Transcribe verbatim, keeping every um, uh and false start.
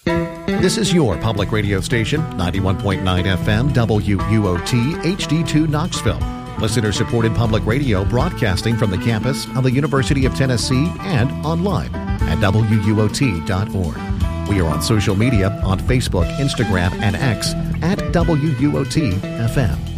This is your public radio station, ninety-one point nine F M, W U O T, H D two Knoxville. Listener-supported public radio broadcasting from the campus of the University of Tennessee and online at W U O T dot org. We are on social media on Facebook, Instagram, and X at W U O T F M.